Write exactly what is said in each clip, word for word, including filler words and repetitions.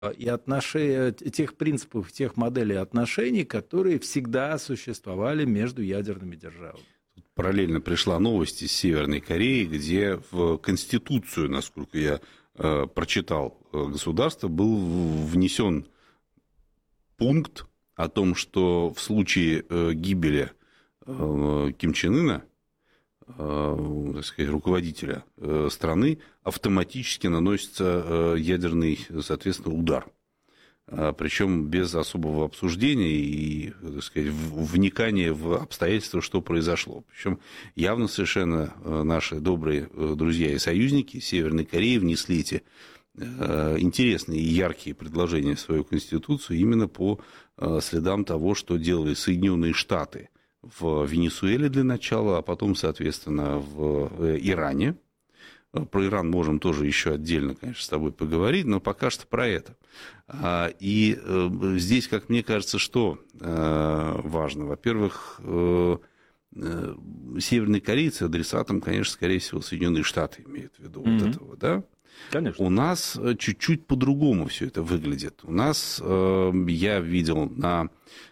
и отношения, тех принципов, тех моделей отношений, которые всегда существовали между ядерными державами. Параллельно пришла новость из Северной Кореи, где в Конституцию, насколько я э, прочитал, государства был внесен пункт о том, что в случае э, гибели э, Ким Чен Ына, э, так сказать, руководителя э, страны, автоматически наносится э, ядерный, соответственно, удар. Причем без особого обсуждения и, так сказать, вникания в обстоятельства, что произошло. Причем явно совершенно наши добрые друзья и союзники Северной Кореи внесли эти интересные и яркие предложения в свою Конституцию именно по следам того, что делали Соединенные Штаты в Венесуэле для начала, а потом, соответственно, в Иране. Про Иран можем тоже еще отдельно, конечно, с тобой поговорить, но пока что про это. И здесь, как мне кажется, что важно? Во-первых, северные корейцы адресатом, конечно, скорее всего, Соединенные Штаты имеют в виду mm-hmm. вот этого, да? Конечно. У нас чуть-чуть по-другому все это выглядит. У нас, я видел на...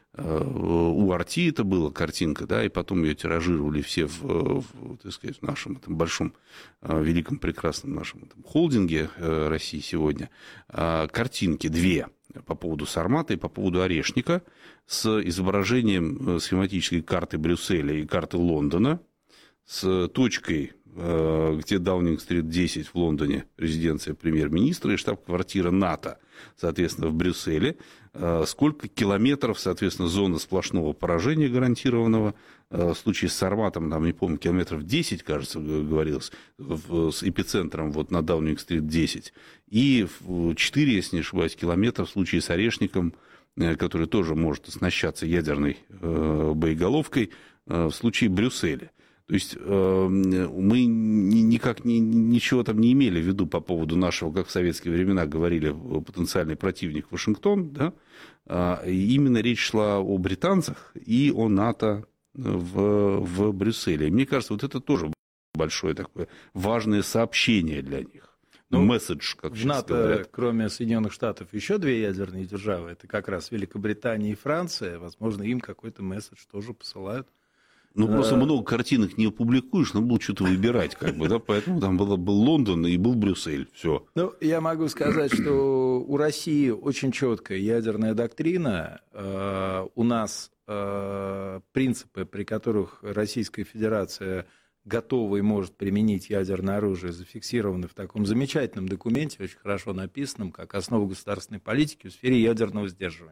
У Арти это была картинка, да, и потом ее тиражировали все в, в, так сказать, в нашем этом большом, великом, прекрасном нашем этом холдинге России сегодня. Картинки две по поводу Сармата и по поводу Орешника с изображением схематической карты Брюсселя и карты Лондона, с точкой, где Даунинг-стрит десять в Лондоне, резиденция премьер-министра, и штаб-квартира НАТО, соответственно, в Брюсселе. Сколько километров, соответственно, зона сплошного поражения гарантированного. В случае с Сарматом, там, не помню, километров десять, кажется, говорилось, с эпицентром вот на Даунинг-стрит десять. И четыре, если не ошибаюсь, километров в случае с Орешником, который тоже может оснащаться ядерной боеголовкой, в случае Брюсселя. То есть мы никак не, ничего там не имели в виду по поводу нашего, как в советские времена говорили, потенциальный противник Вашингтон, да? Именно речь шла о британцах и о НАТО в, в Брюсселе. И мне кажется, вот это тоже большое такое важное сообщение для них. Ну, месседж, как в НАТО, говорят. Кроме Соединенных Штатов, еще две ядерные державы. Это как раз Великобритания и Франция. Возможно, им какой-то месседж тоже посылают. Ну, просто много картинок не опубликуешь, надо было что-то выбирать, как бы, да, поэтому там было, был Лондон и был Брюссель, все. Ну, я могу сказать, что у России очень четкая ядерная доктрина, у нас принципы, при которых Российская Федерация готова и может применить ядерное оружие, зафиксированы в таком замечательном документе, очень хорошо написанном, как «Основа государственной политики в сфере ядерного сдерживания».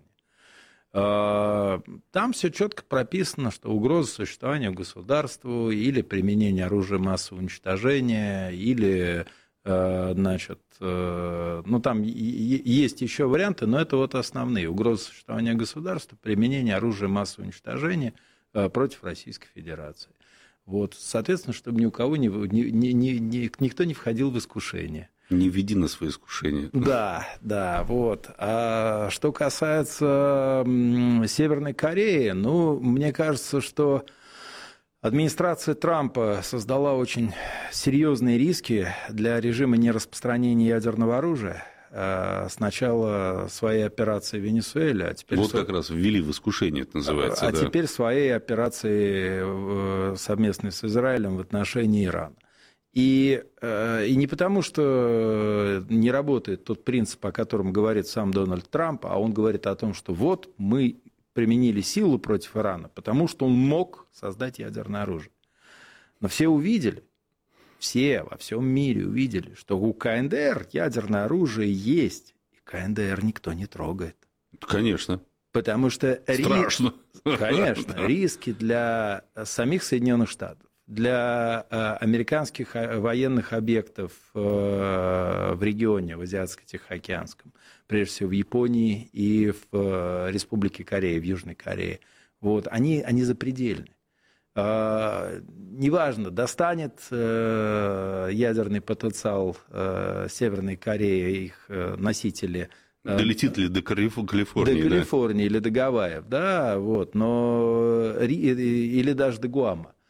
Там все четко прописано, что угроза существования государству или применение оружия массового уничтожения, или, значит, ну там есть еще варианты, но это вот основные. Угроза существования государства, применение оружия массового уничтожения против Российской Федерации. Вот, соответственно, чтобы ни у кого ни, ни, ни, ни, никто не входил в искушение. Не веди на свои искушения. Да, да, вот. А что касается Северной Кореи, ну, мне кажется, что администрация Трампа создала очень серьезные риски для режима нераспространения ядерного оружия. Сначала своей операции в Венесуэле, а теперь... Вот со... как раз ввели в искушение, это называется. А да. теперь своей операции совместной с Израилем в отношении Ирана. И, и не потому, что не работает тот принцип, о котором говорит сам Дональд Трамп, а он говорит о том, что вот мы применили силу против Ирана, потому что он мог создать ядерное оружие. Но все увидели, все во всем мире увидели, что у КНДР ядерное оружие есть, и КНДР никто не трогает. Конечно. Потому что страшно. Рис... Конечно, риски для самих Соединенных Штатов, для американских военных объектов в регионе, в Азиатско-Тихоокеанском, прежде всего в Японии и в Республике Корея, в Южной Корее, вот, они, они запредельны. Неважно, достанет ядерный потенциал Северной Кореи, их носители. Долетит ли до Калифорнии? До Калифорнии, да? Или до Гавайев, да, вот, но... или даже до Гуама.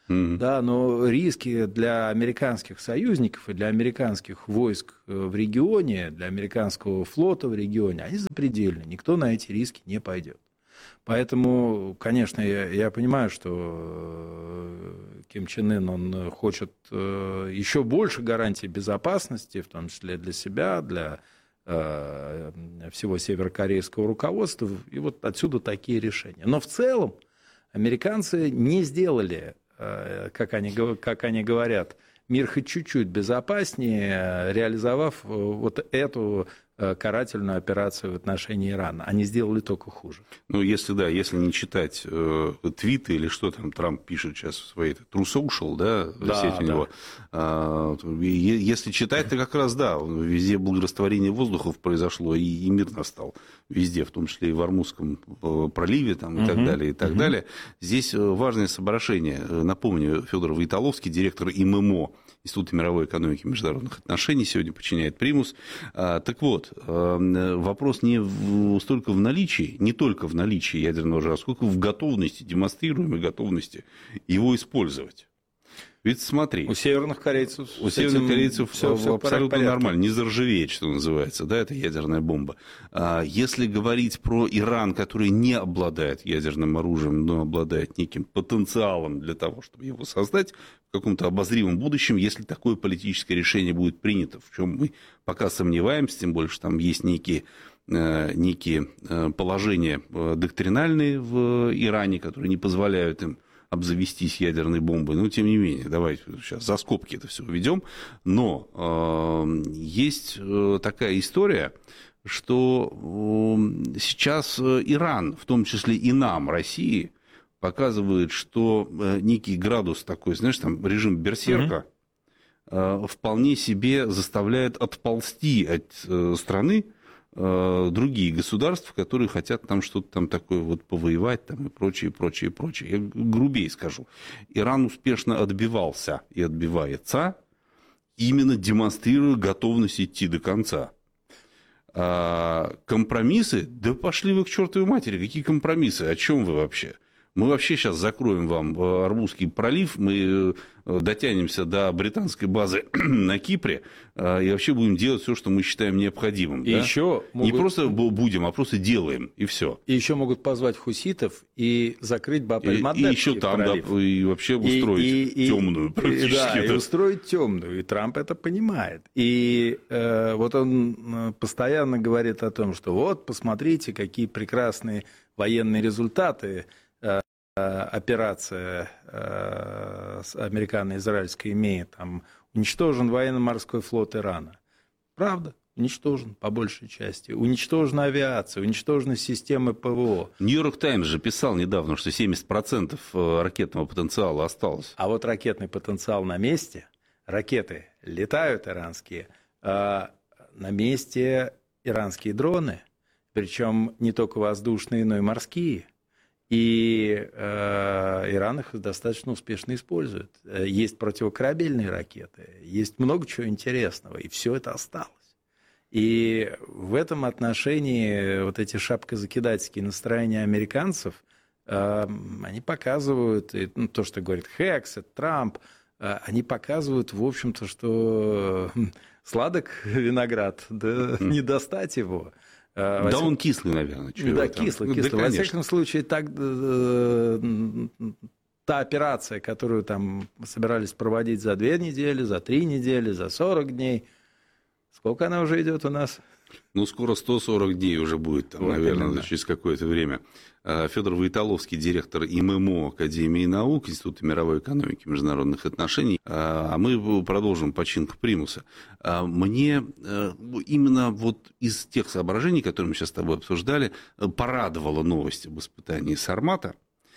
Mm-hmm. Да, но риски для американских союзников и для американских войск в регионе, для американского флота в регионе, они запредельны. Никто на эти риски не пойдет. Поэтому, конечно, я, я понимаю, что Ким Чен Ын, он хочет еще больше гарантий безопасности, в том числе для себя, для э, всего северокорейского руководства. И вот отсюда такие решения. Но в целом американцы не сделали, э, как они, как они говорят, мир хоть чуть-чуть безопаснее, реализовав вот эту карательную операцию в отношении Ирана. Они сделали только хуже. Ну, если да, если не читать э, твиты или что там Трамп пишет сейчас в своей True Social, да, да сеть у да. него, э, если читать, то как раз да, везде благорастворение воздухов произошло, и, и мир настал везде, в том числе и в Ормузском проливе там, и uh-huh. так далее, и так uh-huh. далее. Здесь важное соображение. Напомню, Федор Войтоловский, директор ИММО, Института мировой экономики и международных отношений, сегодня подчиняет Примус. Так вот, вопрос не в, столько в наличии, не только в наличии ядерного оружия, сколько в готовности, демонстрируемой готовности его использовать. Ведь смотри, у северных корейцев, у северных корейцев все, все абсолютно нормально, не заржавеет, что называется, да, это ядерная бомба. Если говорить про Иран, который не обладает ядерным оружием, но обладает неким потенциалом для того, чтобы его создать в каком-то обозримом будущем, если такое политическое решение будет принято, в чем мы пока сомневаемся, тем более, что там есть некие, некие положения доктринальные в Иране, которые не позволяют им обзавестись ядерной бомбой. Но, тем не менее, давайте сейчас за скобки это все введем. Но э, есть такая история, что э, сейчас Иран, в том числе и нам, России, показывает, что э, некий градус такой, знаешь, там режим берсерка mm-hmm. э, вполне себе заставляет отползти от э, страны другие государства, которые хотят там что-то там такое вот повоевать там, и прочее, прочее, прочее. Я грубее скажу. Иран успешно отбивался и отбивается, именно демонстрируя готовность идти до конца. А компромиссы? Да пошли вы к чертовой матери. Какие компромиссы? О чем вы вообще? Мы вообще сейчас закроем вам Ормузский пролив, мы дотянемся до британской базы на Кипре и вообще будем делать все, что мы считаем необходимым. И да? еще могут... Не просто будем, а просто делаем, и все. И еще могут позвать хуситов и закрыть Баб-эль-Мандебский пролив. И еще там, да, и вообще устроить и, и, темную практически. Да, и устроить темную. И Трамп это понимает. И э, вот он постоянно говорит о том, что вот, посмотрите, какие прекрасные военные результаты операция э, американо-израильская имеет, там уничтожен военно-морской флот Ирана. Правда, уничтожен по большей части. Уничтожена авиация, уничтожены системы ПВО. Нью-Йорк Таймс же писал недавно, что семьдесят процентов ракетного потенциала осталось. А вот ракетный потенциал на месте, ракеты летают иранские, а на месте иранские дроны, причем не только воздушные, но и морские. И э, Иран их достаточно успешно использует. Есть противокорабельные ракеты, есть много чего интересного, и все это осталось. И в этом отношении вот эти шапкозакидательские настроения американцев, э, они показывают, и, ну, то, что говорит Хексет, Трамп, э, они показывают, в общем-то, что сладок виноград, да не достать его. Да, Во он кислый, наверное. Да, кислый, кислый. Да, во всяком случае, так, э, та операция, которую там собирались проводить за две недели, за три недели, за сорок дней, сколько она уже идет у нас? Ну, скоро сто сорок дней уже будет, там, вот наверное, именно. Через какое-то время. Федор Войтоловский, директор ИММО Академии наук, Института мировой экономики и международных отношений. А мы продолжим починку примуса. Мне именно вот из тех соображений, которые мы сейчас с тобой обсуждали, порадовала новость об испытании Сармата.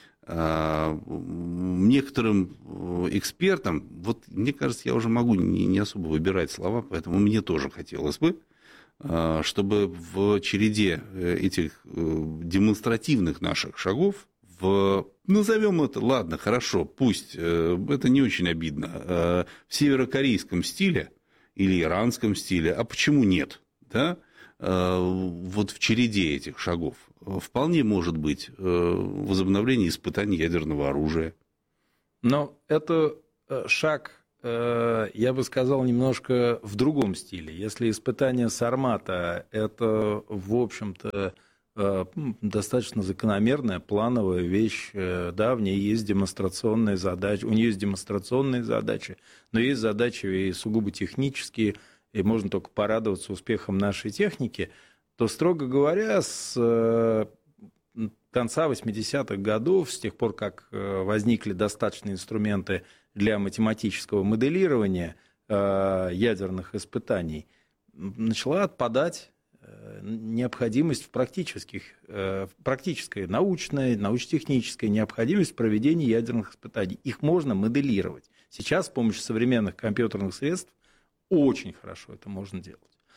Некоторым экспертам, вот мне кажется, я уже могу не особо выбирать слова, поэтому мне тоже хотелось бы, чтобы в череде этих демонстративных наших шагов, в, назовем это, ладно, хорошо, пусть, это не очень обидно, в северокорейском стиле или иранском стиле, а почему нет, да? Вот в череде этих шагов вполне может быть возобновление испытаний ядерного оружия. Но это шаг, я бы сказал, немножко в другом стиле. Если испытание Сармата – это, в общем-то, достаточно закономерная, плановая вещь, да, в ней есть демонстрационные задачи, у нее есть демонстрационные задачи, но есть задачи и сугубо технические, и можно только порадоваться успехам нашей техники, то, строго говоря, с конца восьмидесятых годов, с тех пор, как возникли достаточные инструменты для математического моделирования ядерных испытаний, начала отпадать необходимость в практических, в практической научной, научно-технической необходимость проведения ядерных испытаний. Их можно моделировать. Сейчас с помощью современных компьютерных средств очень хорошо это можно делать.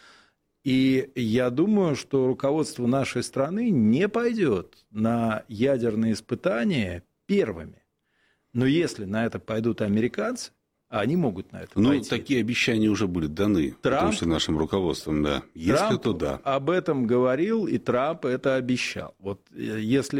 И я думаю, что руководство нашей страны не пойдет на ядерные испытания первыми. Но если на это пойдут американцы, а они могут на это ну, пойти. Ну, такие обещания уже были даны, Трамп, потому что нашим руководством, да. Если Трамп то да. об этом говорил, и Трамп это обещал. Вот если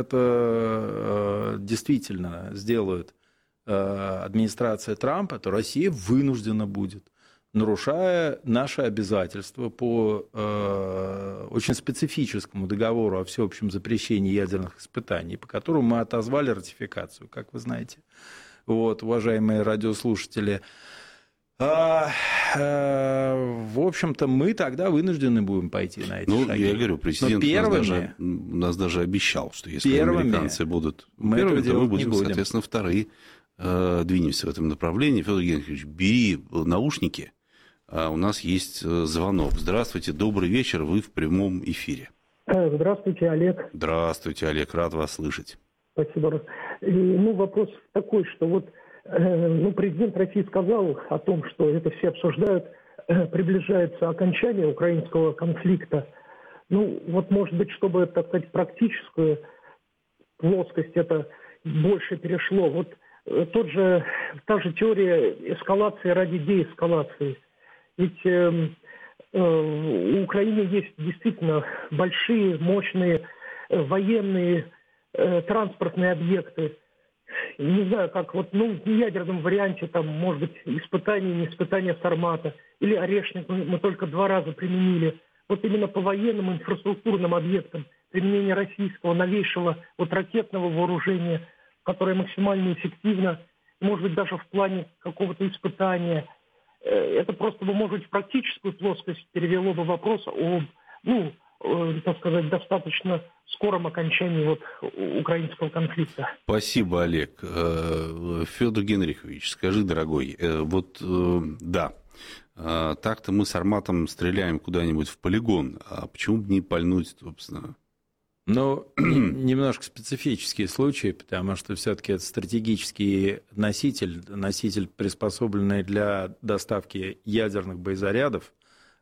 это действительно сделает администрация Трампа, то Россия вынуждена будет, нарушая наши обязательства по э, очень специфическому договору о всеобщем запрещении ядерных испытаний, по которому мы отозвали ратификацию, как вы знаете, вот, уважаемые радиослушатели. А, а, в общем-то, мы тогда вынуждены будем пойти на эти ну, шаги. Я говорю, президент первыми, нас, даже, нас даже обещал, что если первыми американцы будут мы первыми, то мы будем, будем, соответственно, вторые э, двинемся в этом направлении. Федор Геннадьевич, бери наушники. У нас есть звонок. Здравствуйте, добрый вечер, вы в прямом эфире. Здравствуйте, Олег. Здравствуйте, Олег, рад вас слышать. Спасибо. Ну, вопрос такой, что вот ну, президент России сказал о том, что это все обсуждают, приближается окончание украинского конфликта. Ну, вот, может быть, чтобы, так сказать, практическую плоскость это больше перешло. Вот тот же, та же теория эскалации ради деэскалации. Ведь э, э, у Украины есть действительно большие, мощные э, военные э, транспортные объекты. Не знаю, как вот, ну, в ядерном варианте, там, может быть, испытание, не испытание Сармата, или Орешник мы, мы только два раза применили. Вот именно по военным инфраструктурным объектам применение российского новейшего вот ракетного вооружения, которое максимально эффективно, может быть, даже в плане какого-то испытания. Это просто бы, может быть, в практическую плоскость перевело бы вопрос о, ну, э, так сказать, достаточно скором окончании вот украинского конфликта. Спасибо, Олег. Федор Генрихович, скажи, дорогой, вот да, так-то мы с Арматом стреляем куда-нибудь в полигон, а почему бы не пальнуть, собственно? Ну, немножко специфические случаи, потому что все-таки это стратегический носитель, носитель, приспособленный для доставки ядерных боезарядов.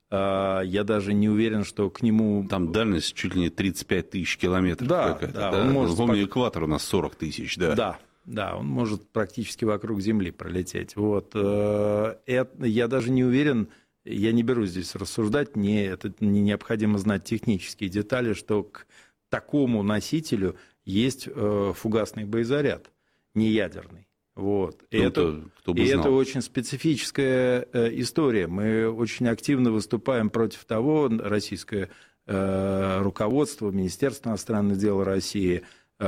Я даже не уверен, что к нему... Там дальность чуть ли не тридцать пять тысяч километров. Да, какая-то, да, да. Он может... Помню, экватор у нас сорок тысяч, да. Да, да, он может практически вокруг Земли пролететь. Вот. Это, я даже не уверен, я не берусь здесь рассуждать, не, это не необходимо знать технические детали, что к такому носителю есть э, фугасный боезаряд, не ядерный. Вот. И, это, кто бы и это очень специфическая э, история. Мы очень активно выступаем против того, российское э, руководство, Министерство иностранных дел России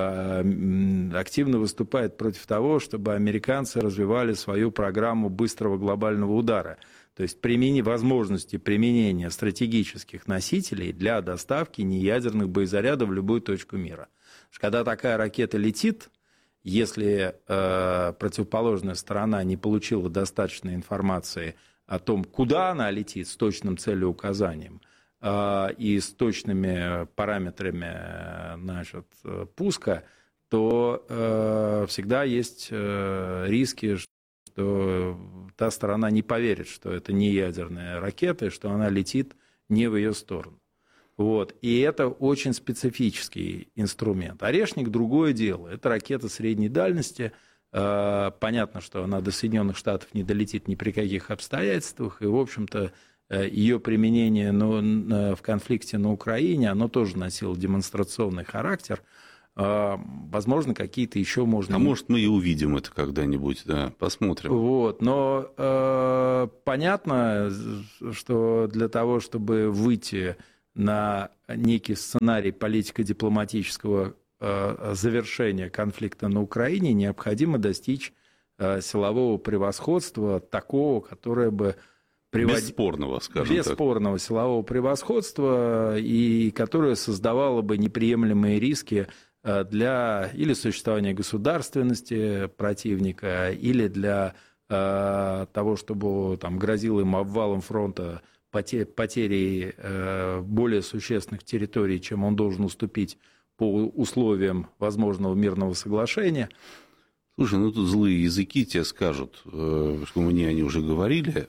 э, активно выступает против того, чтобы американцы развивали свою программу быстрого глобального удара. То есть применение, возможности применения стратегических носителей для доставки неядерных боезарядов в любую точку мира. Когда такая ракета летит, если э, противоположная сторона не получила достаточной информации о том, куда она летит с точным целеуказанием э, и с точными параметрами, значит, пуска, то э, всегда есть э, риски, что та сторона не поверит, что это не ядерная ракета, и что она летит не в ее сторону. Вот. И это очень специфический инструмент. Орешник – другое дело. Это ракета средней дальности. Понятно, что она до Соединенных Штатов не долетит ни при каких обстоятельствах. И, в общем-то, ее применение в конфликте на Украине, оно тоже носило демонстрационный характер. Возможно, какие-то еще можно... А может, мы и увидим это когда-нибудь, да, посмотрим. Вот, но э, понятно, что для того, чтобы выйти на некий сценарий политико-дипломатического э, завершения конфликта на Украине, необходимо достичь э, силового превосходства, такого, которое бы... Привод... Бесспорного, скажем Бесспорного так. Силового превосходства, и которое создавало бы неприемлемые риски для или существования государственности противника, или для э, того, чтобы там, грозил им обвалом фронта, потерей, потерей э, более существенных территорий, чем он должен уступить по условиям возможного мирного соглашения. Слушай, ну тут злые языки тебе скажут, что мне они уже говорили,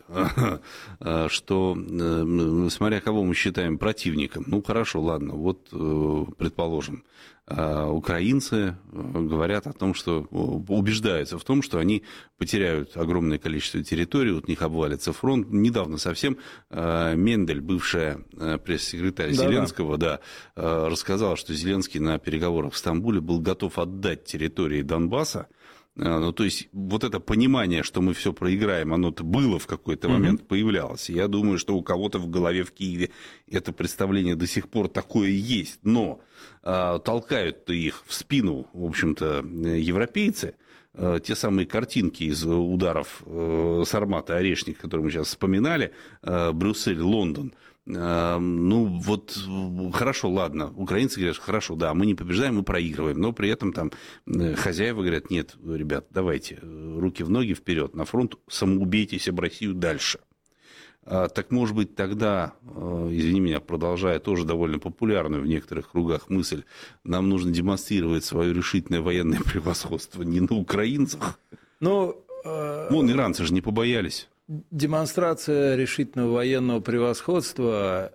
что, смотря кого мы считаем противником, ну хорошо, ладно, вот предположим, украинцы говорят о том, что убеждаются в том, что они потеряют огромное количество территорий, от них обвалится фронт. Недавно совсем Мендель, бывшая пресс-секретарь да-да. Зеленского, да, рассказала, что Зеленский на переговорах в Стамбуле был готов отдать территории Донбасса. Ну, то есть, вот это понимание, что мы все проиграем, оно-то было в какой-то mm-hmm. момент, появлялось. Я думаю, что у кого-то в голове в Киеве это представление до сих пор такое есть. Но а, толкают-то их в спину, в общем-то, европейцы. А, те самые картинки из ударов а, Сармата, Орешник, которые мы сейчас вспоминали, а, Брюссель, Лондон. Ну, вот, хорошо, ладно, украинцы говорят, хорошо, да, мы не побеждаем, мы проигрываем, но при этом там хозяева говорят, нет, ребят, давайте, руки в ноги вперед, на фронт, самоубейтесь об Россию дальше. Так, может быть, тогда, извини меня, продолжая тоже довольно популярную в некоторых кругах мысль, нам нужно демонстрировать свое решительное военное превосходство не на украинцах. Ну, вон, иранцы же не побоялись. Демонстрация решительного военного превосходства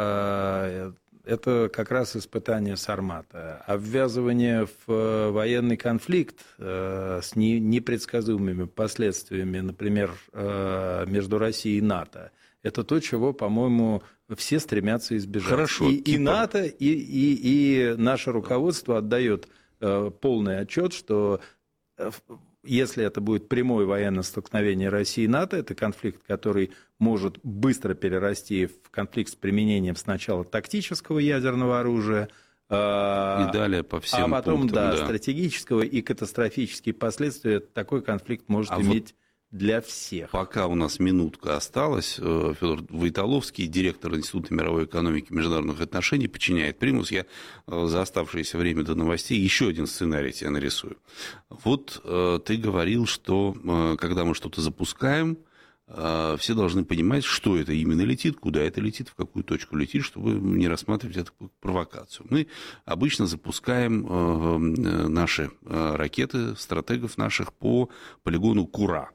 э, – это как раз испытание Сармата. А ввязывание в военный конфликт э, с не, непредсказуемыми последствиями, например, э, между Россией и НАТО – это то, чего, по-моему, все стремятся избежать. Хорошо, и, и НАТО, и, и, и наше руководство отдает э, полный отчет, что… Э, Если это будет прямое военное столкновение России и НАТО, это конфликт, который может быстро перерасти в конфликт с применением сначала тактического ядерного оружия, и далее по всем а потом пунктам, да, да. стратегического и катастрофические последствия. Такой конфликт может а иметь вот для всех. Пока у нас минутка осталась, Федор Войтоловский, директор Института мировой экономики и международных отношений, подчиняет примус. Я за оставшееся время до новостей еще один сценарий тебе нарисую. Вот ты говорил, что когда мы что-то запускаем, все должны понимать, что это именно летит, куда это летит, в какую точку летит, чтобы не рассматривать это как провокацию. Мы обычно запускаем наши ракеты, стратегов наших по полигону Кура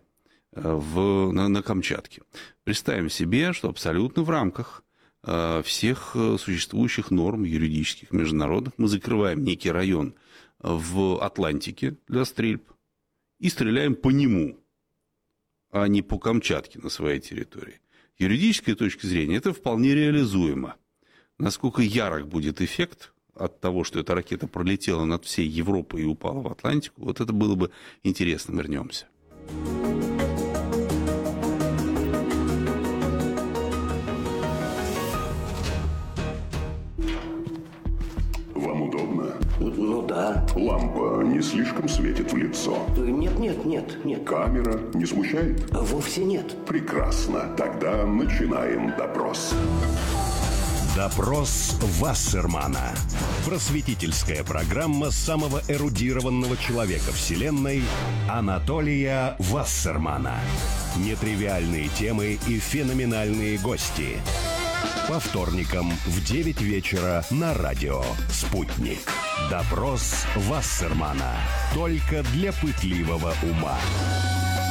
в, на, на Камчатке. Представим себе, что абсолютно в рамках всех существующих норм юридических, международных мы закрываем некий район в Атлантике для стрельб и стреляем по нему, а не по Камчатке на своей территории. С юридической точки зрения это вполне реализуемо. Насколько ярок будет эффект от того, что эта ракета пролетела над всей Европой и упала в Атлантику, вот это было бы интересно. Вернемся. Вам удобно? Ну да. Лампа не слишком светит в лицо? Нет, нет, нет, нет. Камера не смущает? Вовсе нет. Прекрасно. Тогда начинаем допрос. Допрос Вассермана. Просветительская программа самого эрудированного человека Вселенной Анатолия Вассермана. Нетривиальные темы и феноменальные гости. По вторникам в девять вечера на радио «Спутник». Допрос Вассермана. Только для пытливого ума.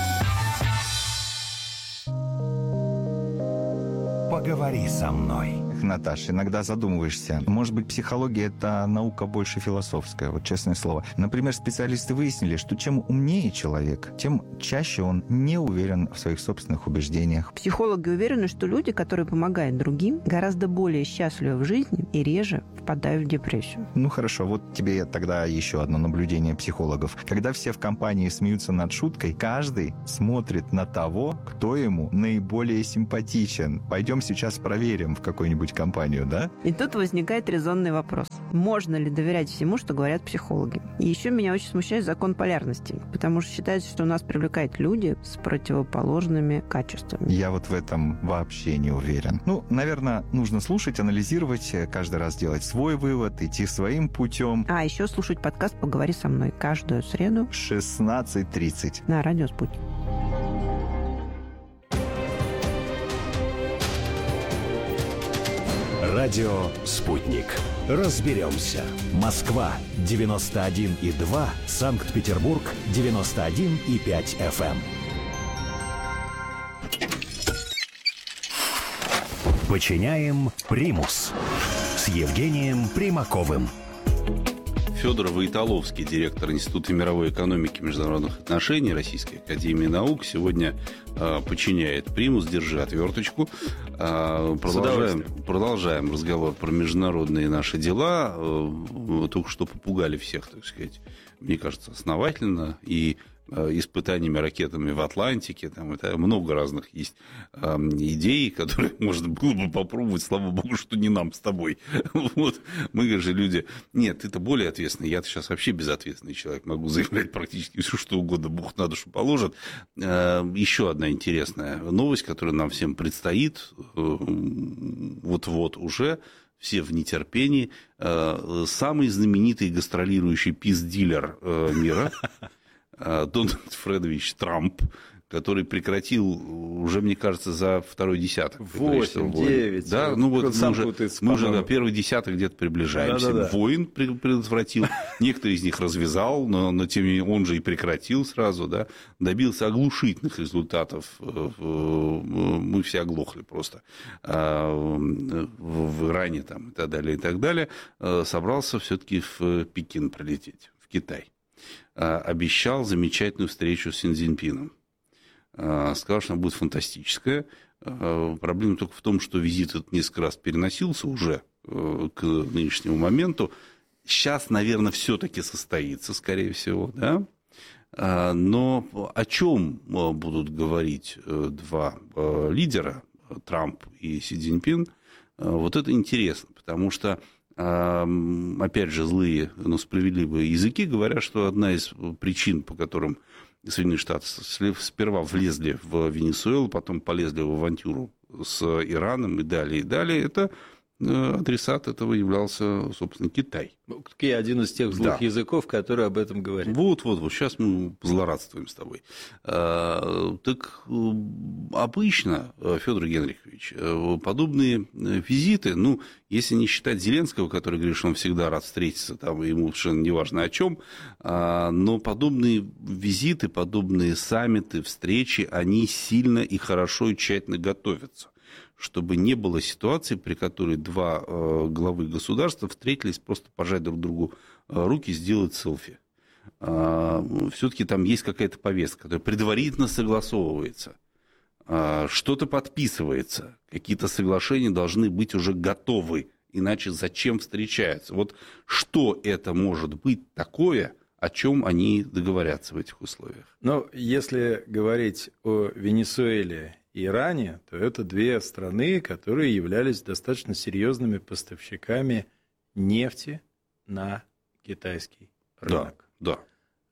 Поговори со мной. Наташ, иногда задумываешься. Может быть, психология — это наука больше философская, вот честное слово. Например, специалисты выяснили, что чем умнее человек, тем чаще он не уверен в своих собственных убеждениях. Психологи уверены, что люди, которые помогают другим, гораздо более счастливы в жизни и реже впадают в депрессию. Ну хорошо, вот тебе тогда еще одно наблюдение психологов. Когда все в компании смеются над шуткой, каждый смотрит на того, кто ему наиболее симпатичен. Пойдем сейчас проверим в какую-нибудь компанию, да? И тут возникает резонный вопрос. Можно ли доверять всему, что говорят психологи? И еще меня очень смущает закон полярности, потому что считается, что нас привлекают люди с противоположными качествами. Я вот в этом вообще не уверен. Ну, наверное, нужно слушать, анализировать, каждый раз делать свой вывод, идти своим путем. А еще слушать подкаст «Поговори со мной» каждую среду в шестнадцать тридцать на радио «Спутник». Радио «Спутник». Разберемся. Москва девяносто один и два, Санкт-Петербург девяносто один и пять эф эм. Подчиняем примус с Евгением Примаковым. Федор Войтоловский, директор Института мировой экономики и международных отношений Российской академии наук, сегодня э, подчиняет примус. Держи отверточку. Э, продолжаем, продолжаем разговор про международные наши дела. Э, только что попугали всех, так сказать, мне кажется, основательно. И испытаниями ракетами в Атлантике. Там это много разных есть э, идей, которые можно было бы попробовать. Слава богу, что не нам с тобой. Вот. Мы же люди... Нет, ты-то более ответственный. Я-то сейчас вообще безответственный человек. Могу заявлять практически все, что угодно. Бог на душу положит. Э, еще одна интересная новость, которая нам всем предстоит. Э, вот-вот уже. Все в нетерпении. Э, самый знаменитый гастролирующий пиздилер э, мира... Дональд Фредович Трамп, который прекратил уже, мне кажется, за второй десяток. восемь, девять. Да, ну вот мы уже, мы уже на первый десяток где-то приближаемся. Да, да, да. Войн предотвратил, некоторые из них развязал, но, но тем не менее он же и прекратил сразу, да, добился оглушительных результатов. Мы все оглохли просто в Иране там, и так далее, и так далее. Собрался все-таки в Пекин прилететь, в Китай. Обещал замечательную встречу с Си Цзиньпином. Сказал, что она будет фантастическая. Проблема только в том, что визит этот несколько раз переносился уже к нынешнему моменту. Сейчас, наверное, все-таки состоится, скорее всего, да? Но о чем будут говорить два лидера, Трамп и Си Цзиньпин, вот это интересно, потому что опять же, злые, но справедливые языки говорят, что одна из причин, по которым Соединенные Штаты сперва влезли в Венесуэлу, потом полезли в авантюру с Ираном и далее, и далее, это адресат этого являлся, собственно, Китай. И один из тех злых да. языков, которые об этом говорят. Вот, вот, вот, сейчас мы позлорадствуем с тобой. А, так обычно, Федор Генрихович, подобные визиты, ну, если не считать Зеленского, который говорит, что он всегда рад встретиться, там, ему совершенно неважно о чем, а, но подобные визиты, подобные саммиты, встречи, они сильно и хорошо и тщательно готовятся, чтобы не было ситуации, при которой два э, главы государства встретились, просто пожать друг другу э, руки, сделать селфи. Э, все-таки там есть какая-то повестка, которая предварительно согласовывается, э, что-то подписывается, какие-то соглашения должны быть уже готовы, иначе зачем встречаются? Вот что это может быть такое, о чем они договорятся в этих условиях? Ну, если говорить о Венесуэле и Иране, то это две страны, которые являлись достаточно серьезными поставщиками нефти на китайский рынок. Да, да.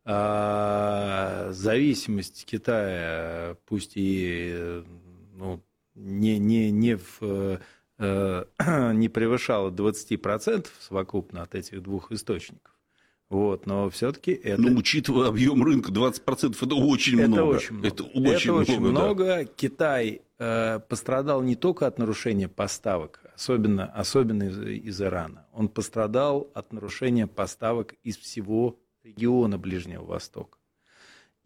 А зависимость Китая, пусть и ну, не, не, не, в, не превышала двадцать процентов совокупно от этих двух источников. Вот, но все-таки это... Ну, учитывая объем рынка, двадцать процентов это очень это много. Очень много. Это очень это много. Очень много. Да. Китай э, пострадал не только от нарушения поставок, особенно, особенно из, из Ирана. Он пострадал от нарушения поставок из всего региона Ближнего Востока.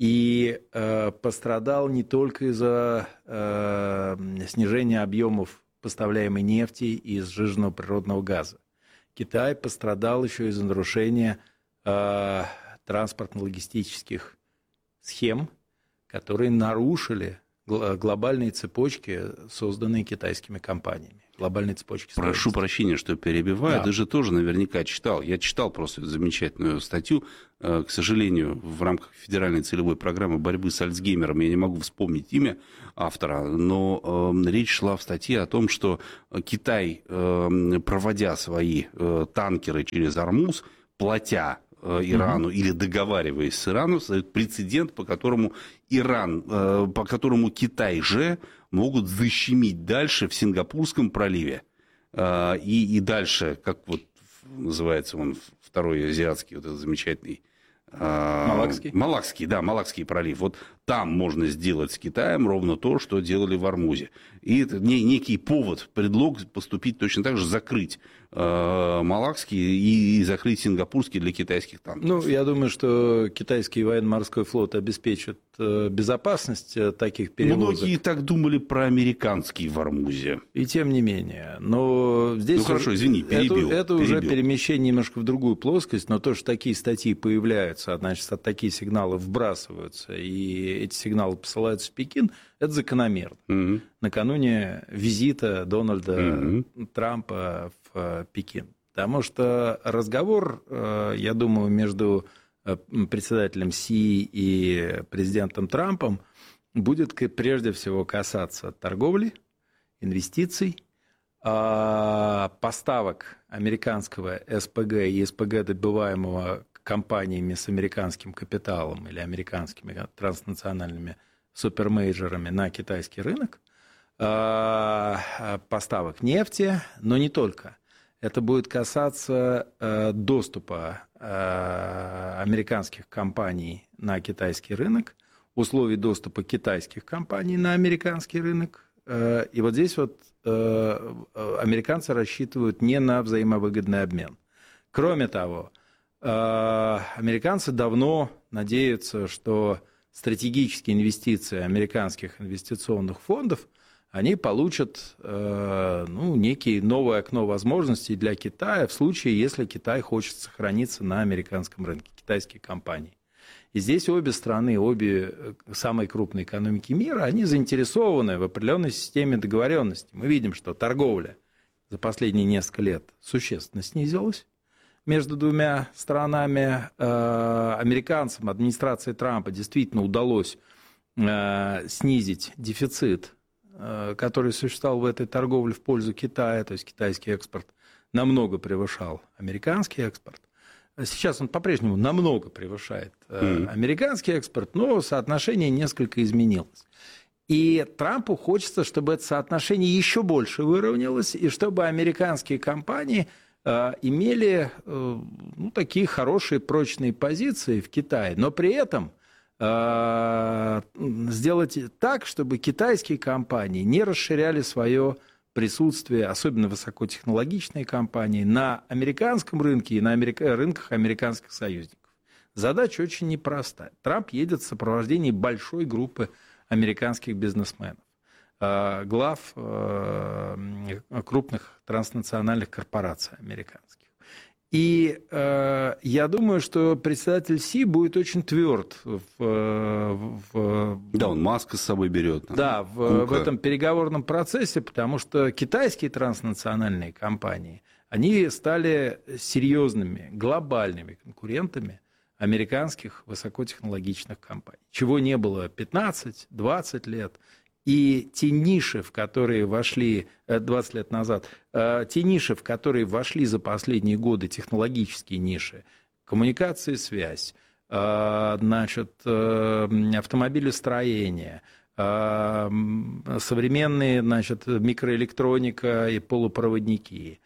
И э, пострадал не только из-за э, снижения объемов поставляемой нефти и сжиженного природного газа. Китай пострадал еще из-за нарушения э, транспортно-логистических схем, которые нарушили глобальные цепочки, созданные китайскими компаниями. Глобальные цепочки. Прошу прощения, что перебиваю. Да. Ты же тоже наверняка читал. Я читал просто замечательную статью. К сожалению, в рамках федеральной целевой программы борьбы с Альцгеймером я не могу вспомнить имя автора, но э, речь шла в статье о том, что Китай, э, проводя свои э, танкеры через Ормуз, платя Ирану угу. или договариваясь с Ираном, создает прецедент, по которому Иран, по которому Китай же могут защемить дальше в Сингапурском проливе и, и дальше, как вот называется он, второй азиатский, вот этот замечательный Малакский? Малакский, да, Малакский пролив. Вот там можно сделать с Китаем ровно то, что делали в Ормузе. И это некий повод, предлог поступить точно так же, закрыть э, Малакский и, и закрыть Сингапурский для китайских танков. Ну, я думаю, что китайский военно-морской флот обеспечит э, безопасность таких перевозок. Многие так думали про американский в Ормузе. И тем не менее. Но здесь ну, хорошо, извини, перебил. Это, это перебил. уже перемещение немножко в другую плоскость, но то, что такие статьи появляются, значит, такие сигналы вбрасываются, и эти сигналы посылаются в Пекин, это закономерно. Угу. Накануне визита Дональда угу. Трампа в Пекин. Потому что разговор, я думаю, между председателем Си и президентом Трампом будет прежде всего касаться торговли, инвестиций, поставок американского эс пэ гэ и эс пэ гэ, добываемого компаниями с американским капиталом или американскими транснациональными супермейджорами на китайский рынок, поставок нефти, но не только. Это будет касаться доступа американских компаний на китайский рынок, условий доступа китайских компаний на американский рынок. И вот здесь вот американцы рассчитывают не на взаимовыгодный обмен. Кроме того, американцы давно надеются, что стратегические инвестиции американских инвестиционных фондов, они получат ну, некие новое окно возможностей для Китая в случае, если Китай хочет сохраниться на американском рынке, китайские компании. И здесь обе страны, обе самые крупные экономики мира, они заинтересованы в определенной системе договоренностей. Мы видим, что торговля за последние несколько лет существенно снизилась между двумя странами. Американцам, администрации Трампа действительно удалось снизить дефицит, который существовал в этой торговле в пользу Китая, то есть китайский экспорт намного превышал американский экспорт. Сейчас он по-прежнему намного превышает mm. американский экспорт, но соотношение несколько изменилось. И Трампу хочется, чтобы это соотношение еще больше выровнялось, и чтобы американские компании э, имели э, ну, такие хорошие прочные позиции в Китае, но при этом э, сделать так, чтобы китайские компании не расширяли свое присутствие, особенно высокотехнологичные компании, на американском рынке и на америка... рынках американских союзников. Задача очень непростая. Трамп едет в сопровождении большой группы американских бизнесменов, глав крупных транснациональных корпораций американских. И э, я думаю, что председатель Си будет очень тверд в, в... Да, он Маска с собой берет. Да, в, в этом переговорном процессе, потому что китайские транснациональные компании, они стали серьезными, глобальными конкурентами американских высокотехнологичных компаний, чего не было пятнадцать-двадцать лет. И те ниши, в которые вошли двадцать лет назад, те ниши, в которые вошли за последние годы, технологические ниши, коммуникации, связь, значит, автомобилестроение, современные, значит, микроэлектроника и полупроводники,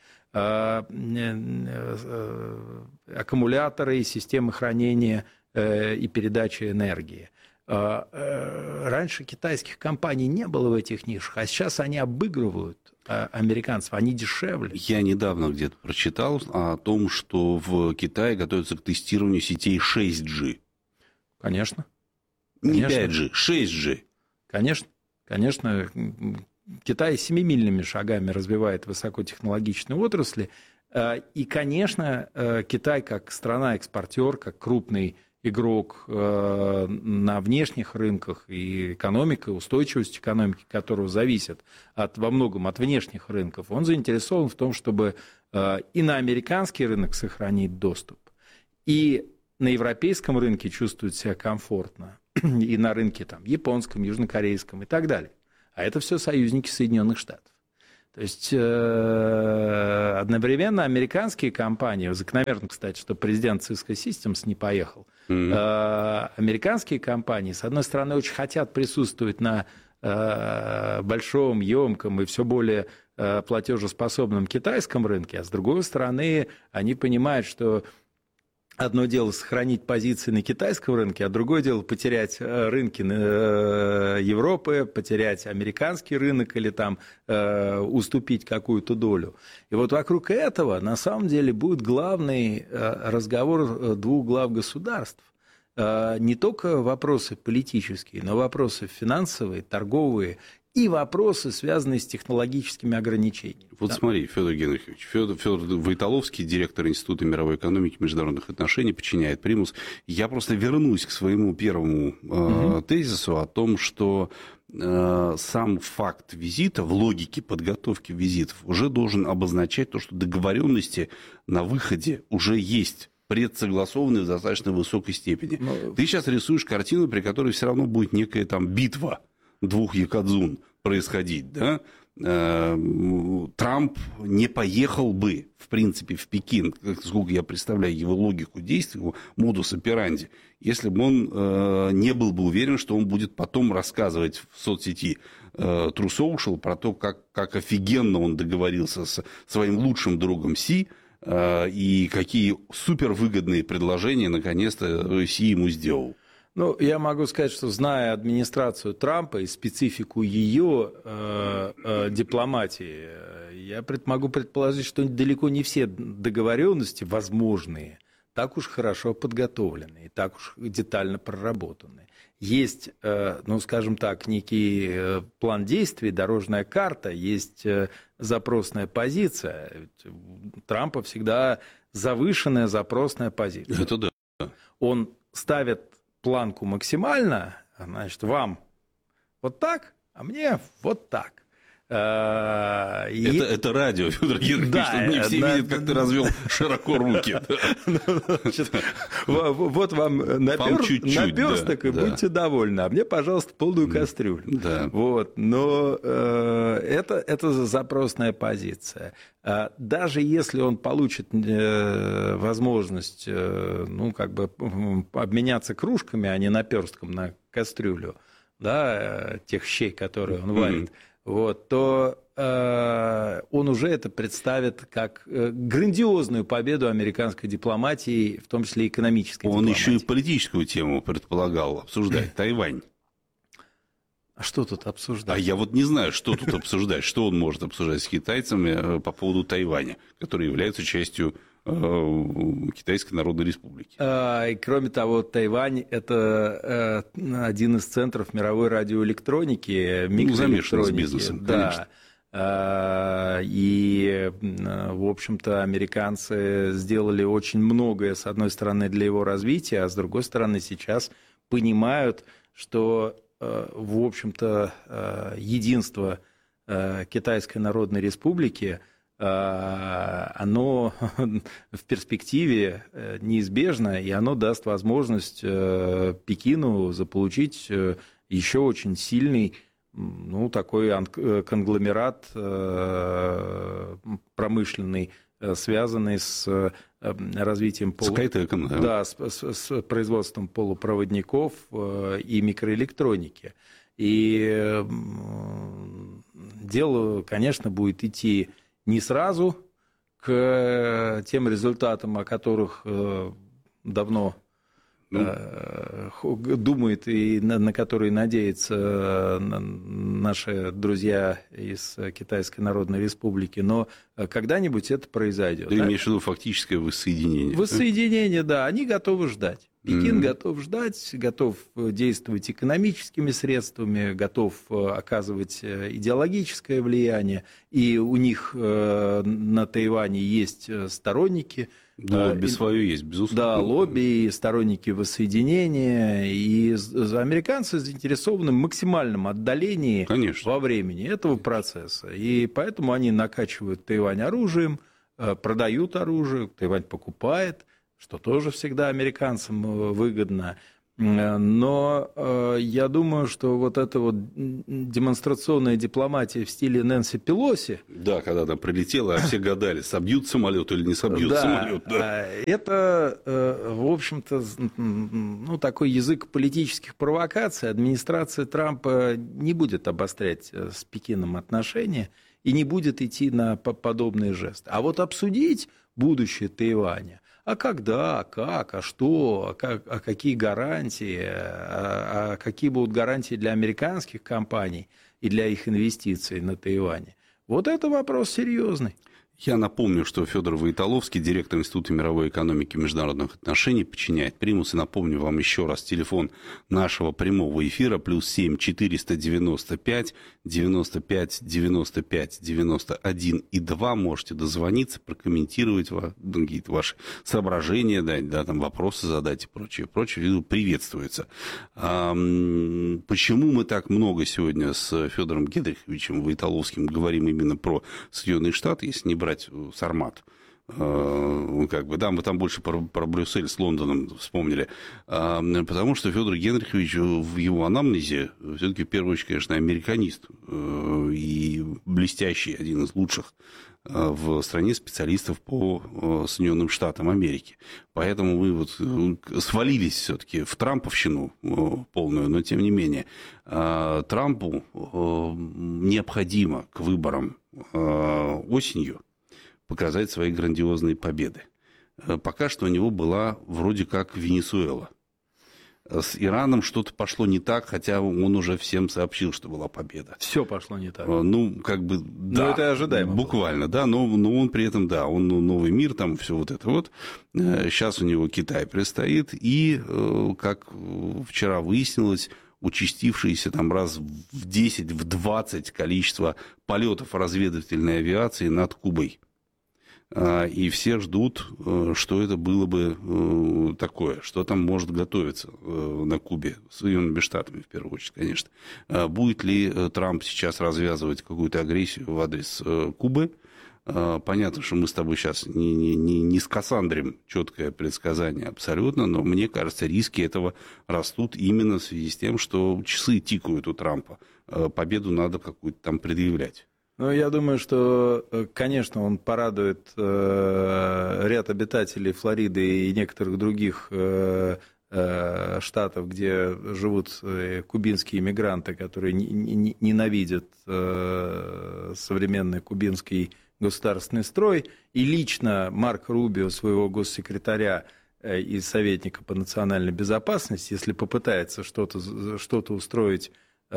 аккумуляторы и системы хранения и передачи энергии. Раньше китайских компаний не было в этих нишах, а сейчас они обыгрывают американцев, они дешевле. Я недавно где-то прочитал о том, что в Китае готовятся к тестированию сетей шесть джи. Конечно. Не Конечно. пять джи, шесть джи. Конечно. Конечно. Китай семимильными шагами развивает высокотехнологичные отрасли. И, конечно, Китай как страна-экспортер, как крупный игрок на внешних рынках, и экономика, устойчивость экономики, которого зависит от, во многом от внешних рынков, он заинтересован в том, чтобы и на американский рынок сохранить доступ, и на европейском рынке чувствовать себя комфортно, и на рынке там, японском, южнокорейском и так далее. А это все союзники Соединенных Штатов. То есть э, одновременно американские компании, закономерно, кстати, что президент Cisco Systems не поехал, mm-hmm. э, американские компании, с одной стороны, очень хотят присутствовать на э, большом, емком и все более э, платежеспособном китайском рынке, а с другой стороны, они понимают, что одно дело сохранить позиции на китайском рынке, а другое дело потерять рынки Европы, потерять американский рынок или там э, уступить какую-то долю. И вот вокруг этого на самом деле будет главный разговор двух глав государств. Э, не только вопросы политические, но вопросы финансовые, торговые и вопросы, связанные с технологическими ограничениями. Вот да. Смотри, Федор Генрихович, Федор, Федор Войтоловский, директор Института мировой экономики и международных отношений, подчиняет Примус. Я просто вернусь к своему первому э, угу. тезису о том, что э, сам факт визита в логике подготовки визитов уже должен обозначать то, что договоренности на выходе уже есть, предсогласованные в достаточно высокой степени. Но... Ты сейчас рисуешь картину, при которой все равно будет некая там битва двух якадзун происходить, да? Трамп не поехал бы, в принципе, в Пекин, сколько я представляю его логику действий, его модус операнди, если бы он не был бы уверен, что он будет потом рассказывать в соцсети True Social про то, как, как офигенно он договорился с своим лучшим другом Си, и какие супервыгодные предложения, наконец-то, Си ему сделал. Ну, я могу сказать, что зная администрацию Трампа и специфику ее э, э, дипломатии, я пред, могу предположить, что далеко не все договоренности возможные так уж хорошо подготовлены и так уж детально проработаны. Есть, э, ну, скажем так, некий э, план действий, дорожная карта, есть э, запросная позиция. У Трампа всегда завышенная запросная позиция. Это да. Он ставит планку максимально, значит, вам вот так, а мне вот так. И... Это, это радио, Федор Генрихович, да, чтобы не все да, видят, как да, ты развел широко руки. Вот вам наперсток, и будьте довольны, а мне, пожалуйста, полную кастрюлю. Но это запросная позиция. Даже если он получит возможность, ну, как бы обменяться кружками, а не наперстком на кастрюлю, да, тех щей, которые он варит, вот, то э, он уже это представит как э, грандиозную победу американской дипломатии, в том числе экономической он дипломатии. Он еще и политическую тему предполагал обсуждать, Тайвань. А что тут обсуждать? А я вот не знаю, что тут обсуждать. Что он может обсуждать с китайцами по поводу Тайваня, который является частью Китайской Народной Республики. И кроме того, Тайвань – это один из центров мировой радиоэлектроники, микроэлектроники. Ну, замешан с бизнесом, конечно. Да. И, в общем-то, американцы сделали очень многое, с одной стороны, для его развития, а с другой стороны, сейчас понимают, что, в общем-то, единство Китайской Народной Республики – оно в перспективе неизбежно, и оно даст возможность Пекину заполучить еще очень сильный, ну, такой конгломерат промышленный, связанный с развитием полу... да. Да, с, с, с производством полупроводников и микроэлектроники. И дело, конечно, будет идти не сразу к тем результатам, о которых давно ну. думают и на, на которые надеются наши друзья из Китайской Народной Республики, но когда-нибудь это произойдет. Ты да? имеешь в виду фактическое воссоединение? Воссоединение, да, они готовы ждать. Пекин Mm. готов ждать, готов действовать экономическими средствами, готов оказывать идеологическое влияние. И у них на Тайване есть сторонники. Да, лобби свое есть, безусловно. Да, лобби, сторонники воссоединения. И американцы заинтересованы в максимальном отдалении Конечно. во времени этого процесса. И поэтому они накачивают Тайвань оружием, продают оружие, Тайвань покупает, что тоже всегда американцам выгодно. Но э, я думаю, что вот эта вот демонстрационная дипломатия в стиле Нэнси Пелоси... Да, когда она прилетела, а все гадали, собьют самолет или не собьют да, самолет. Да, это, э, в общем-то, ну, такой язык политических провокаций. Администрация Трампа не будет обострять с Пекином отношения и не будет идти на подобные жесты. А вот обсудить будущее Тайваня, а когда, а как, а что, а, как, а какие гарантии, а, а какие будут гарантии для американских компаний и для их инвестиций на Тайване. Вот это вопрос серьезный. Я напомню, что Федор Воитоловский, директор Института мировой экономики и международных отношений, подчиняет Примус. И напомню вам еще раз телефон нашего прямого эфира плюс семь четыреста девяносто пять девяносто пять девяносто пять девяносто один и два. Можете дозвониться, прокомментировать какие-то ваши соображения, дать, да, там вопросы задать и прочее, прочее. Приветствуется. А, почему мы так много сегодня с Федором Генриховичем Воитоловским говорим именно про Соединенные Штаты, если не брать Сармат? Как бы, да, мы там больше про, про Брюссель с Лондоном вспомнили, потому что Федор Генрихович в его анамнезе все-таки в первую очередь, конечно, американист и блестящий, один из лучших в стране специалистов по Соединенным Штатам Америки. Поэтому мы вот свалились все-таки в трамповщину полную, но тем не менее Трампу необходимо к выборам осенью показать свои грандиозные победы. Пока что у него была вроде как Венесуэла. С Ираном что-то пошло не так, хотя он уже всем сообщил, что была победа. Все пошло не так. Ну, как бы, да. Но это ожидаемо. Буквально, было. Да, но, но он при этом, да, он новый мир, там все вот это вот. Сейчас у него Китай предстоит, и, как вчера выяснилось, участившееся там раз в десять, в двадцать количество полетов разведывательной авиации над Кубой. И все ждут, что это было бы такое, что там может готовиться на Кубе, с Соединенными Штатами, в первую очередь, конечно. Будет ли Трамп сейчас развязывать какую-то агрессию в адрес Кубы? Понятно, что мы с тобой сейчас не, не, не, не скассандрим четкое предсказание абсолютно, но мне кажется, риски этого растут именно в связи с тем, что часы тикают у Трампа. Победу надо какую-то там предъявлять. Ну, я думаю, что, конечно, он порадует э, ряд обитателей Флориды и некоторых других э, э, штатов, где живут э, кубинские иммигранты, которые не, не, ненавидят э, современный кубинский государственный строй. И лично Марко Рубио, своего госсекретаря э, и советника по национальной безопасности, если попытается что-то, что-то устроить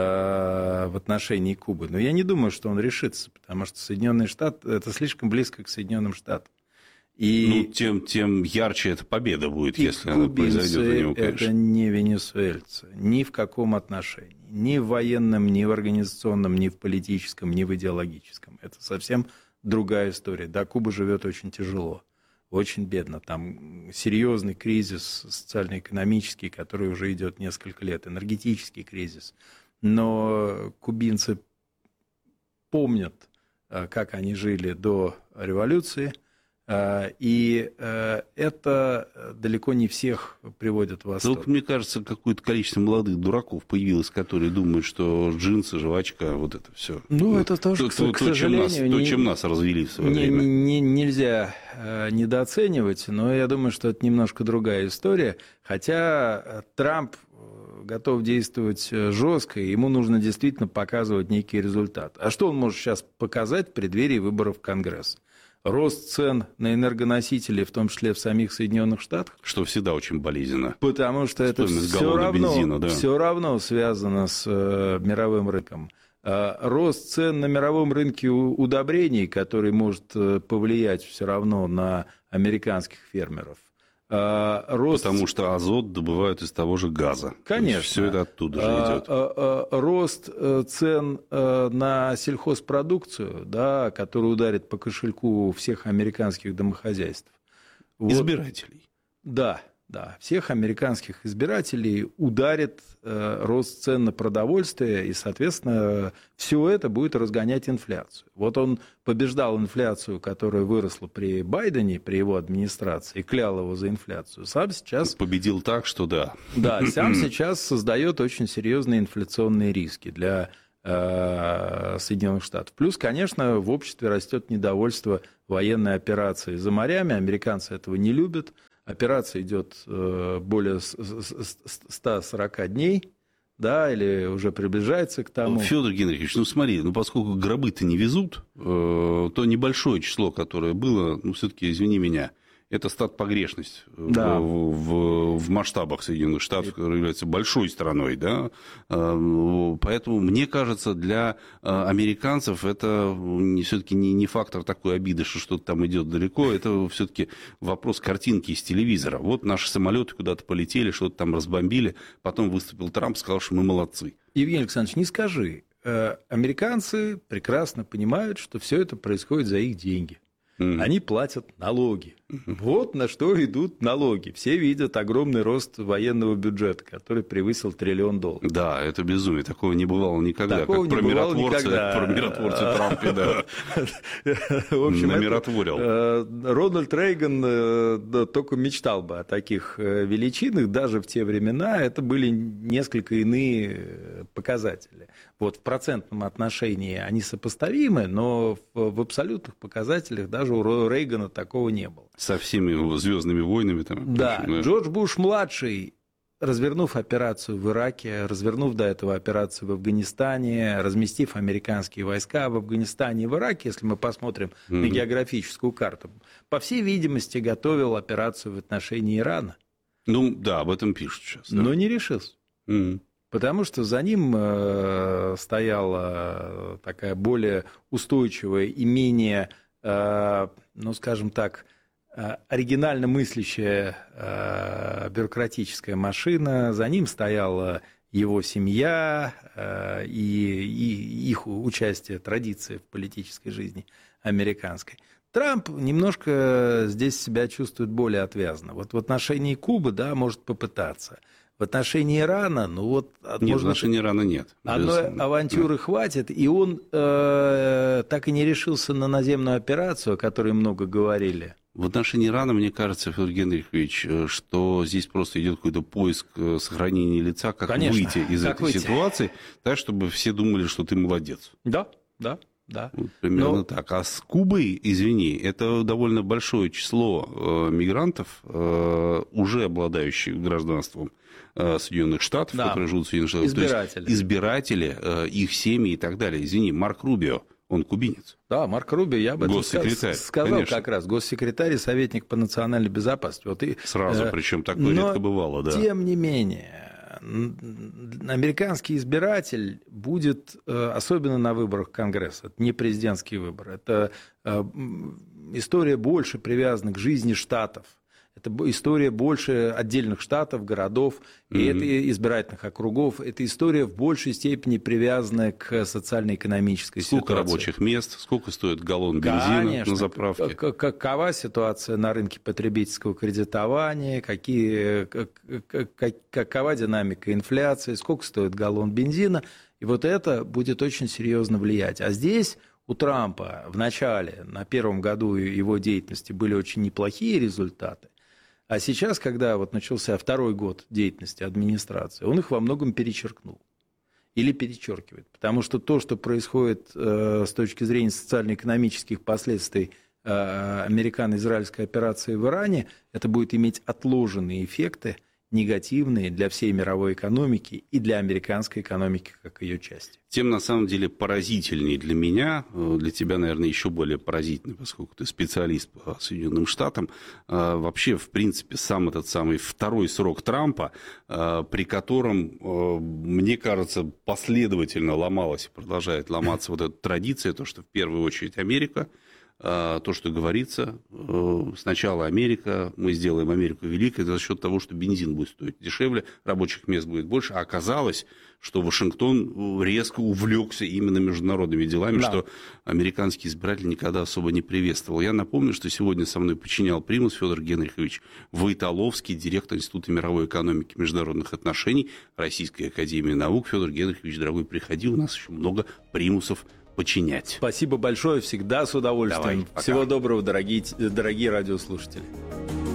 в отношении Кубы. Но я не думаю, что он решится, потому что Соединенные Штаты, это слишком близко к Соединенным Штатам. И ну, тем, тем ярче эта победа будет, если она произойдет у него, конечно. Это не венесуэльцы, ни в каком отношении. Ни в военном, ни в организационном, ни в политическом, ни в идеологическом. Это совсем другая история. Да, Куба живет очень тяжело, очень бедно. Там серьезный кризис социально-экономический, который уже идет несколько лет, энергетический кризис. Но кубинцы помнят, как они жили до революции, и это далеко не всех приводит в восторг. Вот, мне кажется, какое-то количество молодых дураков появилось, которые думают, что джинсы, жвачка, вот это все. Ну, ну это тоже, то, к, то, к сожалению, чем нас, не, то, чем нас развели в свое не, время. Не, нельзя недооценивать, но я думаю, что это немножко другая история. Хотя Трамп готов действовать жестко, и ему нужно действительно показывать некий результат. А что он может сейчас показать в преддверии выборов в Конгресс? Рост цен на энергоносители, в том числе в самих Соединенных Штатах. Что всегда очень болезненно. Потому что это все равно, бензина, да. все равно связано с э, мировым рынком. А рост цен на мировом рынке удобрений, который может повлиять все равно на американских фермеров. Рост... Потому что азот добывают из того же газа. Конечно. Все это оттуда же идет. Рост цен на сельхозпродукцию, да, который ударит по кошельку всех американских домохозяйств. Избирателей. Вот. Да, да. Всех американских избирателей ударит рост цен на продовольствие, и, соответственно, все это будет разгонять инфляцию. Вот он побеждал инфляцию, которая выросла при Байдене, при его администрации, и клял его за инфляцию. Сам сейчас... Победил так, что да. Да, сам сейчас создает очень серьезные инфляционные риски для э, Соединенных Штатов. Плюс, конечно, в обществе растет недовольство военной операцией за морями. Американцы этого не любят. Операция идет более ста сорока дней, да, или уже приближается к тому. Федор Генрихович, ну смотри, ну поскольку гробы-то не везут, то небольшое число, которое было, ну все-таки, извини меня, это статпогрешность да. в, в, в масштабах Соединенных Штатов, которая является большой страной, да, поэтому мне кажется, для американцев это все-таки не, не фактор такой обиды, что что-то там идет далеко, это все-таки вопрос картинки из телевизора. Вот наши самолеты куда-то полетели, что-то там разбомбили, потом выступил Трамп, сказал, что мы молодцы. Евгений Александрович, не скажи, американцы прекрасно понимают, что все это происходит за их деньги. Mm. Они платят налоги. Mm-hmm. Вот на что идут налоги. Все видят огромный рост военного бюджета, который превысил триллион долларов. Да, это безумие. Такого не бывало никогда. Такого как не про бывало миротворца, никогда. Про миротворца Трампе, да. В общем, намиротворил. Рональд Рейган только мечтал бы о таких величинах. Даже в те времена это были несколько иные показатели. Вот в процентном отношении они сопоставимы, но в абсолютных показателях даже у Рейгана такого не было. Со всеми его звездными войнами. Там, да, да, Джордж Буш-младший, развернув операцию в Ираке, развернув до этого операцию в Афганистане, разместив американские войска в Афганистане и в Ираке, если мы посмотрим mm-hmm. на географическую карту, по всей видимости, готовил операцию в отношении Ирана. Ну, да, об этом пишут сейчас. Да. Но не решился. Mm-hmm. Потому что за ним э, стояла такая более устойчивая и менее, э, ну, скажем так, э, оригинально мыслящая э, бюрократическая машина. За ним стояла его семья э, и, и их участие, традиции в политической жизни американской. Трамп немножко здесь себя чувствует более отвязно. Вот в отношении Кубы, да, может попытаться. В отношении Ирана, ну вот... Нет, в отношении Ирана нет. Одной авантюры да. хватит, и он э, так и не решился на наземную операцию, о которой много говорили. В отношении Ирана, мне кажется, Федор Генрихович, что здесь просто идет какой-то поиск сохранения лица, как Конечно, выйти из как этой выйти? ситуации, так, чтобы все думали, что ты молодец. Да, да. Да. Вот примерно Но... так. А с Кубой, извини, это довольно большое число э, мигрантов, э, уже обладающих гражданством э, Соединенных Штатов, да. которые живут в Соединенных Штатах. Избиратели. То есть избиратели, э, их семьи и так далее. Извини, Марк Рубио, он кубинец. Да, Марк Рубио, я об этом госсекретарь, сказал конечно. как раз. Госсекретарь и советник по национальной безопасности. Вот и, Сразу, э, причем такое редко бывало. Да. Тем не менее... Американский избиратель будет, особенно на выборах Конгресса, это не президентский выбор, это история больше привязана к жизни штатов. Это история больше отдельных штатов, городов, и mm-hmm. это избирательных округов. Это история в большей степени привязанная к социально-экономической сколько ситуации. Сколько рабочих мест, сколько стоит галлон бензина Конечно, на заправке? Какова ситуация на рынке потребительского кредитования, какие, какова динамика инфляции, сколько стоит галлон бензина. И вот это будет очень серьезно влиять. А здесь... У Трампа в начале, на первом году его деятельности были очень неплохие результаты, а сейчас, когда вот начался второй год деятельности администрации, он их во многом перечеркнул или перечеркивает, потому что то, что происходит э, с точки зрения социально-экономических последствий э, американо-израильской операции в Иране, это будет иметь отложенные эффекты, негативные для всей мировой экономики и для американской экономики как ее части. Тем, на самом деле, поразительнее для меня, для тебя, наверное, еще более поразительно, поскольку ты специалист по Соединенным Штатам, вообще, в принципе, сам этот самый второй срок Трампа, при котором, мне кажется, последовательно ломалась и продолжает ломаться вот эта традиция, то, что в первую очередь Америка то, что говорится, сначала Америка, мы сделаем Америку великой за счет того, что бензин будет стоить дешевле, рабочих мест будет больше, а оказалось, что Вашингтон резко увлекся именно международными делами, да. Что американский избиратель никогда особо не приветствовал. Я напомню, что сегодня со мной подчинял примус Федор Генрихович Войтоловский, директор Института мировой экономики и международных отношений Российской академии наук. Федор Генрихович, дорогой, приходи, у нас еще много примусов подчинять. Спасибо большое, всегда с удовольствием. Давай, Всего доброго, дорогие, дорогие радиослушатели.